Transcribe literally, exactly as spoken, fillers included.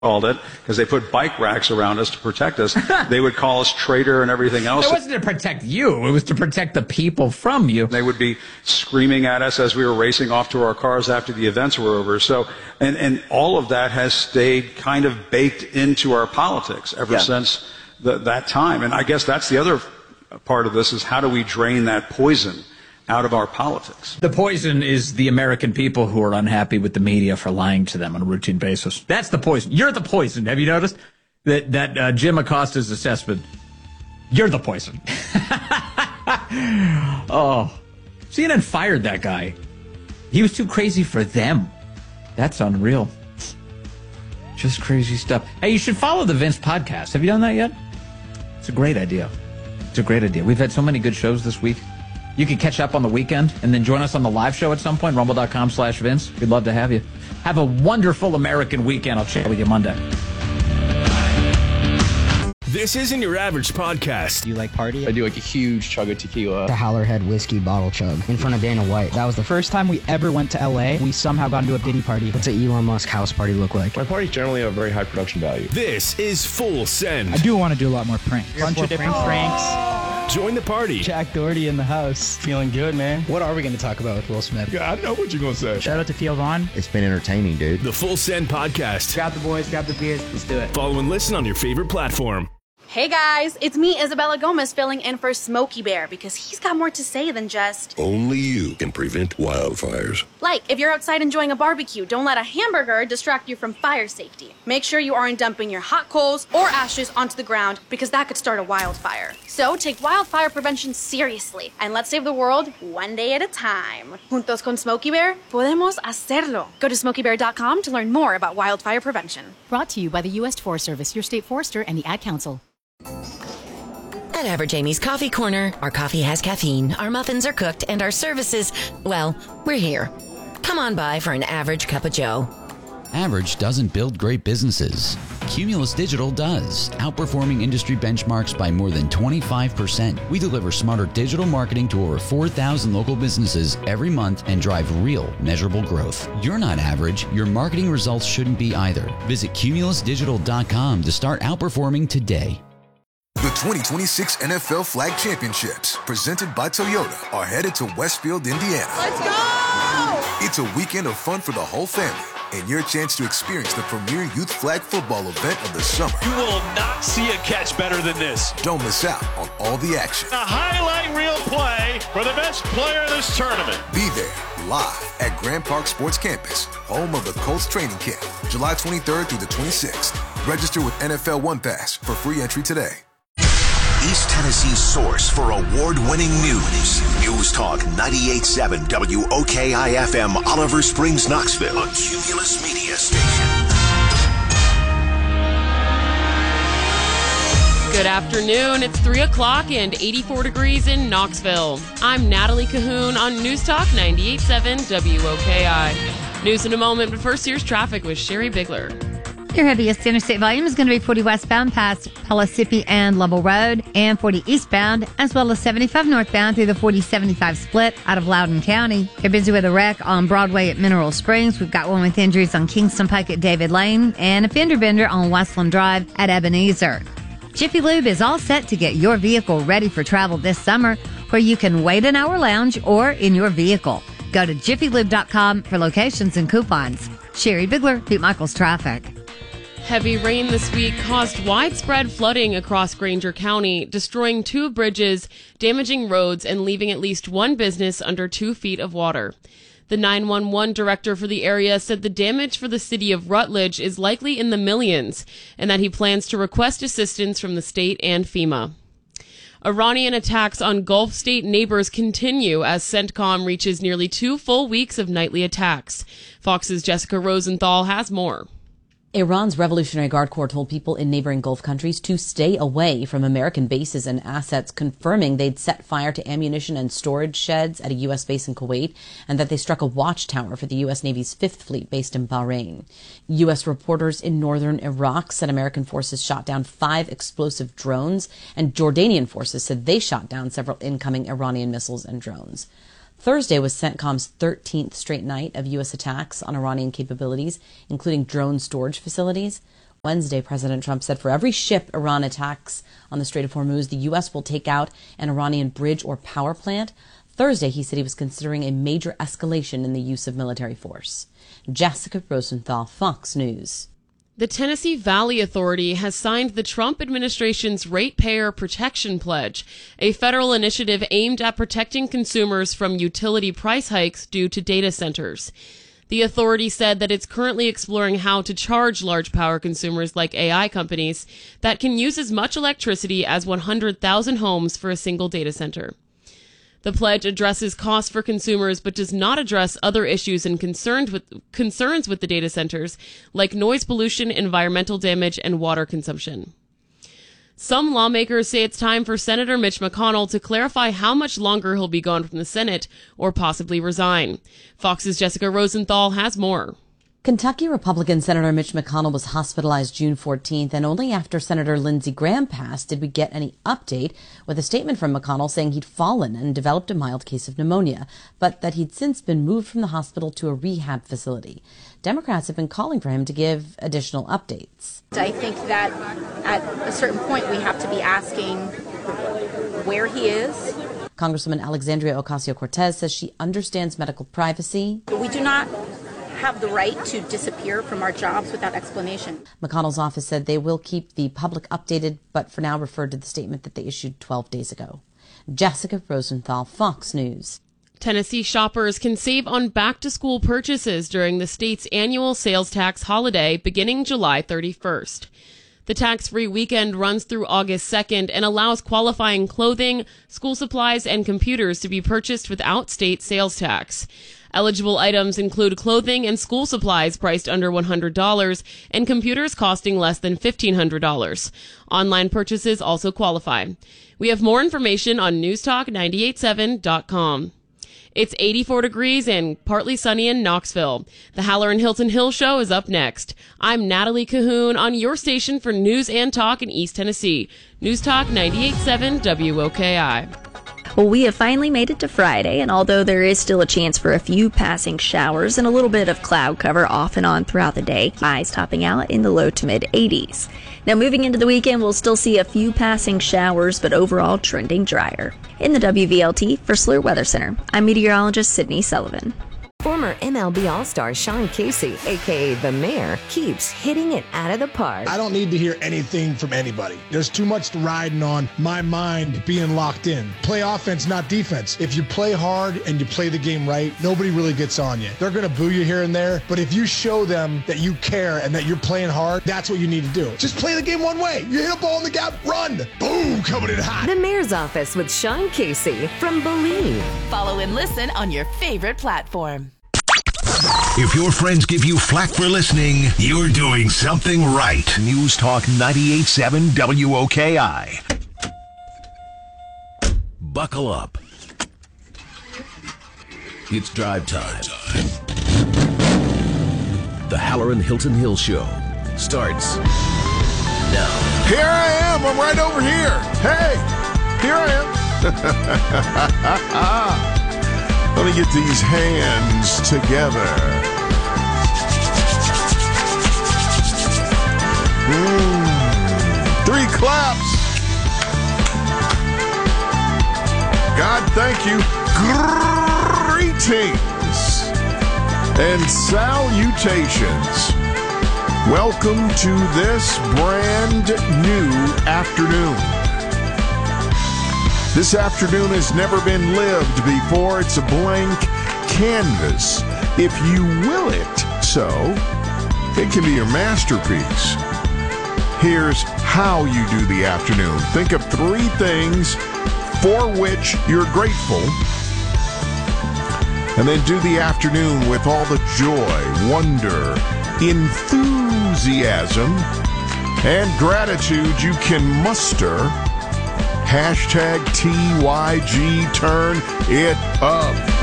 called it, because they put bike racks around us to protect us. They would call us traitor and everything else. It wasn't to protect you. It was to protect the people from you. They would be screaming at us as we were racing off to our cars after the events were over. So, and, and all of that has stayed kind of baked into our politics ever yeah. since the, that time. And I guess that's the other part of this, is how do we drain that poison out of our politics? The poison is the American people who are unhappy with the media for lying to them on a routine basis. That's the poison. You're the poison. Have you noticed that that uh, Jim Acosta's assessment? You're the poison. Oh, C N N fired that guy. He was too crazy for them. That's unreal. Just crazy stuff. Hey, you should follow the Vince podcast. Have you done that yet? It's a great idea. It's a great idea. We've had so many good shows this week. You can catch up on the weekend and then join us on the live show at some point, rumble.com slash Vince. We'd love to have you. Have a wonderful American weekend. I'll chat with you Monday. This isn't your average podcast. You like party? I do like a huge chug of tequila. The Howlerhead whiskey bottle chug in front of Dana White. That was the first time we ever went to L A. We somehow got into a Diddy party. What's an Elon Musk house party look like? My parties generally have very high production value. This is Full Send. I do want to do a lot more pranks. A bunch of different pranks. pranks. Join the party. Jack Doherty in the house. Feeling good, man. What are we going to talk about with Will Smith? Yeah, I know what you're going to say. Shout out to Theo Vaughn. It's been entertaining, dude. The Full Send podcast. Grab the boys, grab the beers. Let's do it. Follow and listen on your favorite platform. Hey guys, it's me, Isabella Gomez, filling in for Smokey Bear because he's got more to say than just... Only you can prevent wildfires. Like, if you're outside enjoying a barbecue, don't let a hamburger distract you from fire safety. Make sure you aren't dumping your hot coals or ashes onto the ground because that could start a wildfire. So take wildfire prevention seriously and let's save the world one day at a time. Juntos con Smokey Bear, podemos hacerlo. Go to smokey bear dot com to learn more about wildfire prevention. Brought to you by the U S Forest Service, your state forester, and the Ad Council. At Average Amy's Coffee Corner, our coffee has caffeine, our muffins are cooked, and our services, well, we're here. Come on by for an average cup of joe. Average doesn't build great businesses. Cumulus Digital does, outperforming industry benchmarks by more than twenty-five percent. We deliver smarter digital marketing to over four thousand local businesses every month and drive real, measurable growth. You're not average. Your marketing results shouldn't be either. Visit cumulus digital dot com to start outperforming today. The twenty twenty-six N F L Flag Championships, presented by Toyota, are headed to Westfield, Indiana. Let's go! It's a weekend of fun for the whole family and your chance to experience the premier youth flag football event of the summer. You will not see a catch better than this. Don't miss out on all the action. A highlight reel play for the best player in this tournament. Be there live at Grand Park Sports Campus, home of the Colts training camp, July twenty-third through the twenty-sixth. Register with N F L One Pass for free entry today. East Tennessee's source for award-winning news. News Talk ninety-eight point seven W O K I F M, Oliver Springs, Knoxville. A Cumulus Media Station. Good afternoon. It's three o'clock and eighty-four degrees in Knoxville. I'm Natalie Cahoon on News Talk ninety-eight point seven W O K I. News in a moment, but first here's traffic with Sherry Bigler. Your heaviest interstate volume is going to be forty westbound past Pellissippi and Lovell Road, and forty eastbound, as well as seventy-five northbound through the forty seventy-five split out of Loudoun County. You're busy with a wreck on Broadway at Mineral Springs. We've got one with injuries on Kingston Pike at David Lane, and a fender bender on Westland Drive at Ebenezer. Jiffy Lube is all set to get your vehicle ready for travel this summer, where you can wait an hour lounge or in your vehicle. Go to jiffy lube dot com for locations and coupons. Sherry Bigler, Pete Michaels Traffic. Heavy rain this week caused widespread flooding across Granger County, destroying two bridges, damaging roads, and leaving at least one business under two feet of water. The nine one one director for the area said the damage for the city of Rutledge is likely in the millions, and that he plans to request assistance from the state and FEMA. Iranian attacks on Gulf state neighbors continue as CENTCOM reaches nearly two full weeks of nightly attacks. Fox's Jessica Rosenthal has more. Iran's Revolutionary Guard Corps told people in neighboring Gulf countries to stay away from American bases and assets, confirming they'd set fire to ammunition and storage sheds at a U S base in Kuwait, and that they struck a watchtower for the U S Navy's Fifth Fleet based in Bahrain. U S reporters in northern Iraq said American forces shot down five explosive drones, and Jordanian forces said they shot down several incoming Iranian missiles and drones. Thursday was CENTCOM's thirteenth straight night of U S attacks on Iranian capabilities, including drone storage facilities. Wednesday, President Trump said for every ship Iran attacks on the Strait of Hormuz, the U S will take out an Iranian bridge or power plant. Thursday, he said he was considering a major escalation in the use of military force. Jessica Rosenthal, Fox News. The Tennessee Valley Authority has signed the Trump administration's Ratepayer Protection Pledge, a federal initiative aimed at protecting consumers from utility price hikes due to data centers. The authority said that it's currently exploring how to charge large power consumers like A I companies that can use as much electricity as one hundred thousand homes for a single data center. The pledge addresses costs for consumers but does not address other issues and concerned with, concerns with the data centers, like noise pollution, environmental damage, and water consumption. Some lawmakers say it's time for Senator Mitch McConnell to clarify how much longer he'll be gone from the Senate or possibly resign. Fox's Jessica Rosenthal has more. Kentucky Republican Senator Mitch McConnell was hospitalized June fourteenth, and only after Senator Lindsey Graham passed did we get any update, with a statement from McConnell saying he'd fallen and developed a mild case of pneumonia, but that he'd since been moved from the hospital to a rehab facility. Democrats have been calling for him to give additional updates. I think that at a certain point we have to be asking where he is. Congresswoman Alexandria Ocasio-Cortez says she understands medical privacy. But we do not have the right to disappear from our jobs without explanation. McConnell's office said they will keep the public updated, but for now referred to the statement that they issued twelve days ago. Jessica Rosenthal, Fox News. Tennessee shoppers can save on back-to-school purchases during the state's annual sales tax holiday beginning July thirty-first. The tax-free weekend runs through August second and allows qualifying clothing, school supplies, and computers to be purchased without state sales tax. Eligible items include clothing and school supplies priced under one hundred dollars and computers costing less than fifteen hundred dollars. Online purchases also qualify. We have more information on newstalk nine eight seven dot com. It's eighty-four degrees and partly sunny in Knoxville. The Halloran Hilton Hill Show is up next. I'm Natalie Cahoon on your station for news and talk in East Tennessee. News Talk ninety-eight point seven W O K I. Well, we have finally made it to Friday, and although there is still a chance for a few passing showers and a little bit of cloud cover off and on throughout the day, highs topping out in the low to mid eighties. Now, moving into the weekend, we'll still see a few passing showers, but overall trending drier. In the W V L T for S L U R Weather Center, I'm meteorologist Sydney Sullivan. Former M L B All-Star Sean Casey, a k a. The Mayor, keeps hitting it out of the park. I don't need to hear anything from anybody. There's too much riding on my mind being locked in. Play offense, not defense. If you play hard and you play the game right, nobody really gets on you. They're going to boo you here and there, but if you show them that you care and that you're playing hard, that's what you need to do. Just play the game one way. You hit a ball in the gap, run. Boom, coming in hot. The Mayor's Office with Sean Casey from Believe. Follow and listen on your favorite platform. If your friends give you flack for listening, you're doing something right. News Talk ninety-eight point seven W O K I. Buckle up. It's drive time. The Halloran Hilton Hill Show starts now. Here I am. I'm right over here. Hey, here I am. Let me get these hands together. Mm. Three claps. God, thank you. Greetings and salutations. Welcome to this brand new afternoon. This afternoon has never been lived before. It's a blank canvas. If you will it so, it can be your masterpiece. Here's how you do the afternoon. Think of three things for which you're grateful, and then do the afternoon with all the joy, wonder, enthusiasm, and gratitude you can muster. Hashtag T Y G, turn it up.